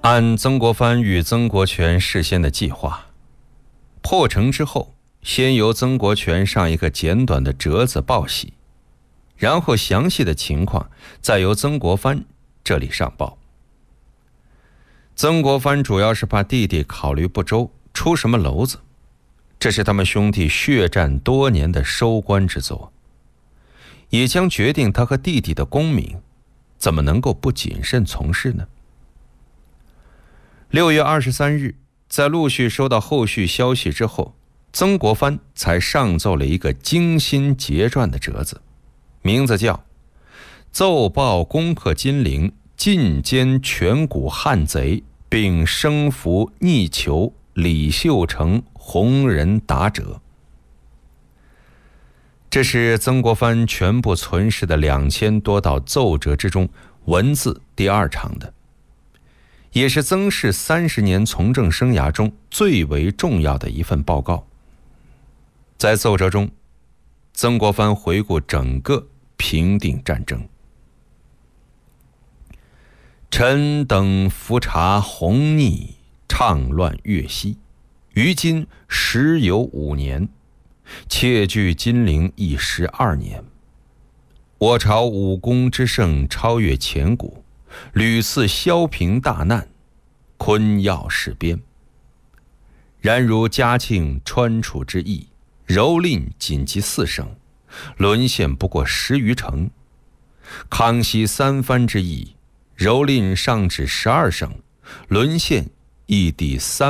按曾国藩与曾国荃事先的计划，破城之后，先由曾国荃上一个简短的折子报喜，然后详细的情况再由曾国藩这里上报。曾国藩主要是怕弟弟考虑不周，出什么篓子，这是他们兄弟血战多年的收官之作，也将决定他和弟弟的功名，怎么能够不谨慎从事呢？6月23日，在陆续收到后续消息之后，曾国藩才上奏了一个精心结撰的折子，名字叫《奏报攻克金陵，尽歼全股汉贼，并升服逆囚李秀成、洪仁达者》。这是曾国藩全部存世的2000多道奏折之中文字第2长的，也是曾氏30年从政生涯中最为重要的一份报告。在奏折中，曾国藩回顾整个平定战争。臣等伏察弘逆，倡乱越西，于今时有5年，窃据金陵亦12年。我朝武功之盛超越前古，屡次消平大难，昆要事边。然如嘉庆、川楚之役，蹂躏仅及4省，沦陷不过10余城；康熙3藩之役，蹂躏上至12省，沦陷亦第3